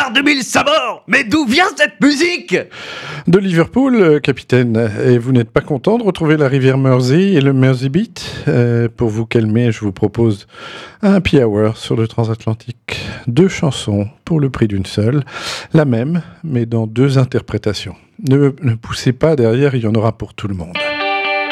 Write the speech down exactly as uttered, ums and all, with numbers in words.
milliards de mille sabords. Mais d'où vient cette musique ? De Liverpool, euh, capitaine. Et vous n'êtes pas content de retrouver la rivière Mersey et le Mersey Beat ? euh, Pour vous calmer, je vous propose un happy hour sur le transatlantique. Deux chansons pour le prix d'une seule. La même, mais dans deux interprétations. Ne, ne poussez pas derrière, il y en aura pour tout le monde.